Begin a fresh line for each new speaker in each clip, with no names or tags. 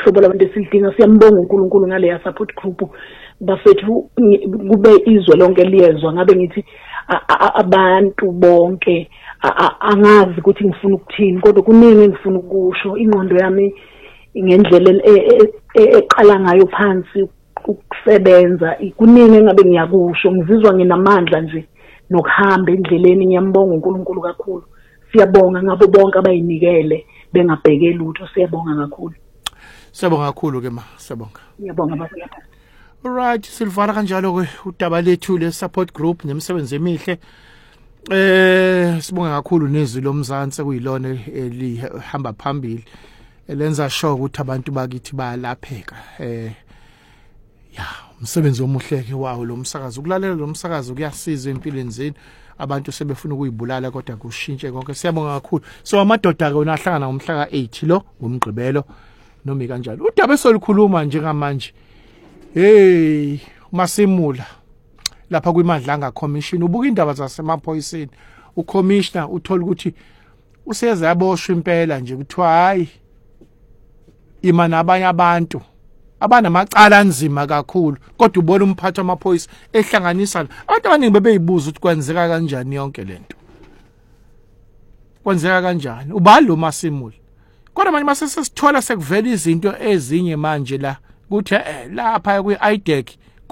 uhlobo labantu esilidinga. Siyambonga uNkulunkulu ngale ya support group bafethu kube izwe lonke liyezwa. Ngabe ngithi abantu bonke angazi ukuthi ngifuna ukuthini, kodwa kuningi engifuna ukusho. Ingqondo yami ngendlela eqala ngayo phansi ukusebenza, kuningi engabe ngiyakusho. Ngizizwa nginamandla nje nokuhamba endleleni. Ngiyambonga uNkulunkulu kakhulu. Siyabonga ngabo bonke abayinikele bengabheke lutho. Siyabonga kakhulu.
Siyabonga kakhulu ke ma, siyabonga.
Ngiyabonga bafowethu.
Alright, silvala kanjalo ke udaba lethu le support group nemisebenzi emihle. Sibonga kakhulu nezwi lomzansi kuyilona elihamba phambili elenza sure ukuthi abantu bakithi bayalapheka. Umsebenzi omuhle ke wawo lo msakazo. Ukulalela lo msakazo kuyasiza empilweni zenu. Abantu sebefuna ukuyibulala kodwa kushintshe konke. Siyabonga kakhulu. So amadoda ke unahlangana ngomhla ka8 lo ngomgqibelo noma kanjalo. Udaba esolikhuluma njengamanje. Hey, Masimula lapha kwiMadlanga Commission ubuka indaba zasemaphoyiseni. Ucommissioner uthola ukuthi useze yaboshwa impela nje kuthiwa hayi imana abanye abantu abanamacala anzima kakhulu, kodwa ubona umphathi wamaphoyisa ehlanganisa abantu abaningi bebeyibuza ukuthi kwenzeka kanjani yonke lento. Kwenzeka kanjani? Ubani lo Masimula? Kodwa manje masesithola sekuvela izinto ezinye manje la kuthi lapha kwi-IDEC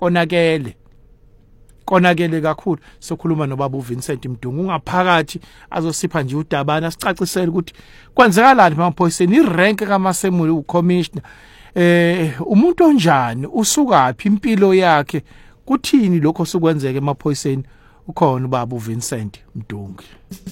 konakele kakhulu. Sokhuluma nobaba uVincent Mdungu ungaphakathi azosipha nje udabana sicacisele ukuthi kwenzekalani emaphoyiseni. Irank kaMasemula ucommissioner umuntu onjani, usukaphi, impilo yakhe kuthini lokho sokwenzeka emaphoyiseni. Ukhona ubaba uVincent Mdungu.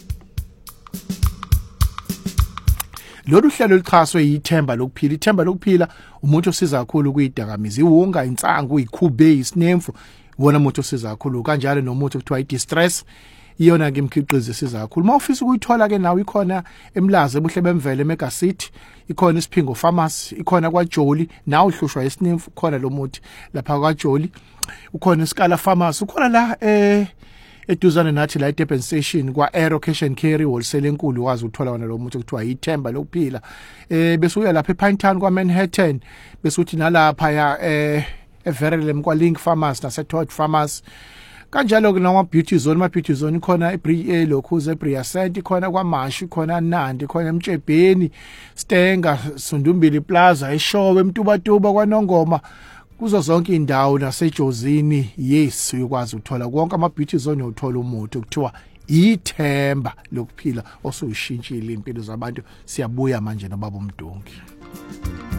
Lolu hlelo lichaswe yithemba lokuphila. Ithemba lokuphila umuntu osiza kakhulu kuyidakamizi, iwunga, insangu, ikhube, isinemfu, wona umuntu osiza kakhulu. Kanjalo nomuntu kuthiwa idistress, iyona ke imkhiqizo esiza kakhulu. Mawufisa ukuyithola ke nawe ikhona eMlazi ebuhle bemvele eMega City, ikhona iSiphingo Pharmacy, ikhona kwaJoli. Nawe uhlushwa isinemfu khona lo muthi lapha kwaJoli. Ukhona iScala Pharmacy, ukhona la eduzane nathi la eDurban Station kwa Aero Cash and Carry wholesale enkulu wazi uthola wona lo muthi kuthiwa yithemba lokuphila. Bese uya lapha ePinetown kwa Manhattan, bese uthi nalapha ya eVerelem kwa Link Pharmacy naseTodd Pharmacy. Kanjalo ke noma Beauty Zone, ma Beauty Zone khona lokhuze eBriasent, khona kwaMashu, khona Nandi, khona eMtshebheni, Stenga, Sundumbili Plaza, eShowe, eMtubatuba kwaNongoma. Kuzo zonke indawo nasejozini. Yes, uyakwazi uthola konke ama Beauty Zone. Uthola umuthi kuthiwa ithemba lokuphila osuyishintshile impilo zabantu. Siyabuya manje nobaba uMdungu.